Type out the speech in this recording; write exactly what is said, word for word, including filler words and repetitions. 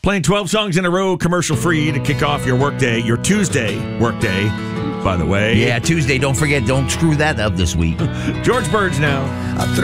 Playing twelve songs in a row, commercial-free to kick off your workday, your Tuesday workday, by the way. Yeah, Tuesday. Don't forget, don't screw that up this week. George Burns now.